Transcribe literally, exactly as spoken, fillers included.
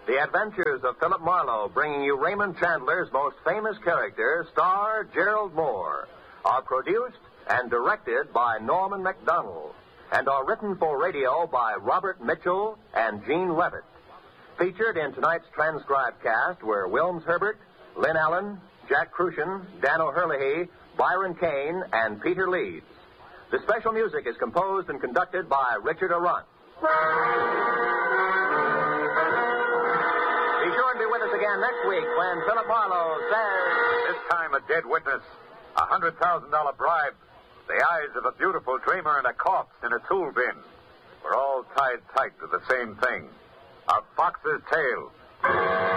The Adventures of Philip Marlowe, bringing you Raymond Chandler's most famous character, star Gerald Moore, are produced and directed by Norman Macdonald and are written for radio by Robert Mitchell and Gene Levitt. Featured in tonight's transcribed cast were Wilms Herbert, Lynn Allen, Jack Crucian, Dan O'Herlihy, Byron Kane, and Peter Leeds. The special music is composed and conducted by Richard Arant. Be sure and be with us again next week when Philip Marlowe says... This time a dead witness, a one hundred thousand dollars bribe, the eyes of a beautiful dreamer, and a corpse in a tool bin. We're all tied tight to the same thing. A fox's tail.